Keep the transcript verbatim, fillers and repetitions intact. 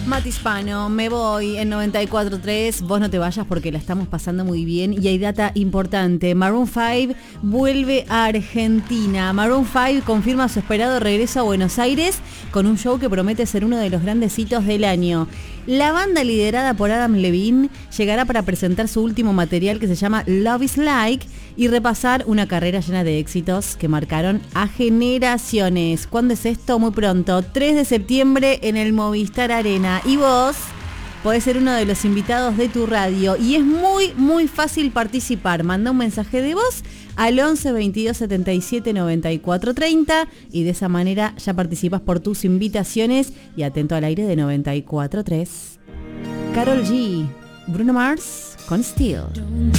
Mati Hispano, me voy en noventa y cuatro punto tres. Vos no te vayas porque la estamos pasando muy bien. Y hay data importante. Maroon cinco vuelve a Argentina. Maroon cinco confirma su esperado regreso a Buenos Aires con un show que promete ser uno de los grandes hitos del año. La banda liderada por Adam Levine llegará para presentar su último material que se llama Love is Like y repasar una carrera llena de éxitos que marcaron a generaciones. ¿Cuándo es esto? Muy pronto, tres de septiembre en el Movistar Arena. Y vos podés ser uno de los invitados de tu radio y es muy muy fácil participar. Manda un mensaje de voz al once veintidós setenta y siete noventa y cuatro treinta y de esa manera ya participas por tus invitaciones. Y atento al aire de noventa y cuatro punto tres. Karol G, Bruno Mars con Steel.